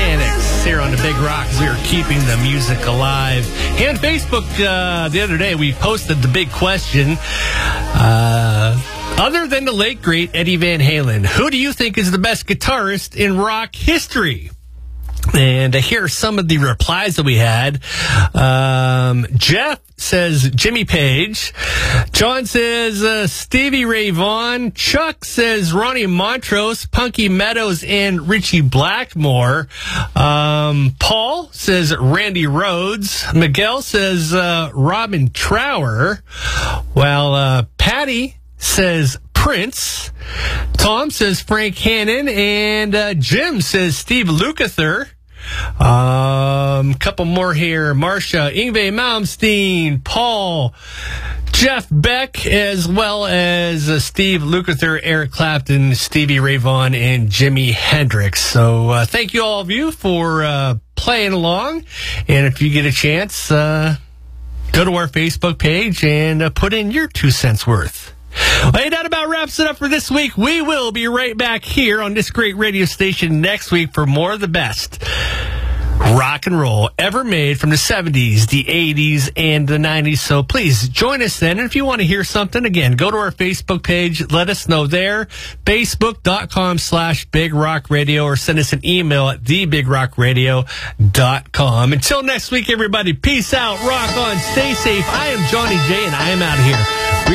Mechanics here on the Big Rock as we are keeping the music alive. Here on Facebook the other day, we posted the big question. Other than the late, great Eddie Van Halen, who do you think is the best guitarist in rock history? And here are some of the replies that we had. Jeff says Jimmy Page. John says Stevie Ray Vaughan. Chuck says Ronnie Montrose, Punky Meadows, and Richie Blackmore. Paul says Randy Rhoads. Miguel says Robin Trower. While Patty says Prince. Tom says Frank Hannon, and Jim says Steve Lukather. Couple more here. Marcia, Yngwie Malmsteen, Paul, Jeff Beck, as well as Steve Lukather, Eric Clapton, Stevie Ray Vaughan, and Jimi Hendrix. So thank you all of you for playing along. And if you get a chance, go to our Facebook page and put in your 2 cents worth. Well, hey, that about wraps it up for this week. We will be right back here on this great radio station next week for more of the best rock and roll ever made from the 70s, the 80s, and the 90s. So please join us then. And if you want to hear something, again, go to our Facebook page. Let us know there. Facebook.com/Big Rock Radio, or send us an email at thebigRockRadio.com. Until next week, everybody, peace out, rock on, stay safe. I am Johnny J, and I am out of here.